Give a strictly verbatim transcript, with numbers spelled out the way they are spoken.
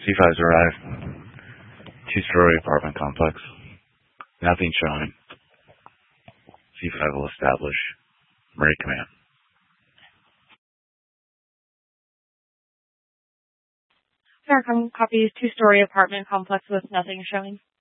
C five's arrived. Two-story apartment complex. Nothing showing. C five will establish. Marine Command. Starcom copies two-story apartment complex with nothing showing.